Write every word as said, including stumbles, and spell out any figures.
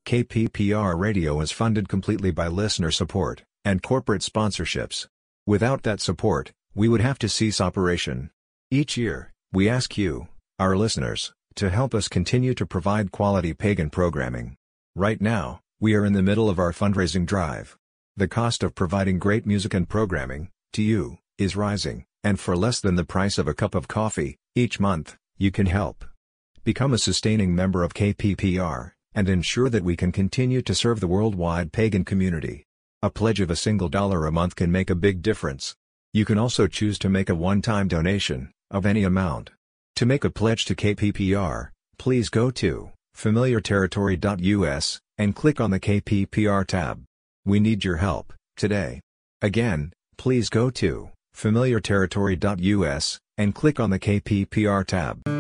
K P P R Radio is funded completely by listener support and corporate sponsorships. Without that support, we would have to cease operation. Each year, we ask you, our listeners, to help us continue to provide quality pagan programming. Right now, we are in the middle of our fundraising drive. The cost of providing great music and programming, to you, is rising, and for less than the price of a cup of coffee, each month, you can help. Become a sustaining member of K P P R, and ensure that we can continue to serve the worldwide pagan community. A pledge of a single dollar a month can make a big difference. You can also choose to make a one-time donation, of any amount. To make a pledge to K P P R, please go to familiar territory dot U S, and click on the K P P R tab. We need your help, today. Again, please go to familiar territory dot U S, and click on the K P P R tab.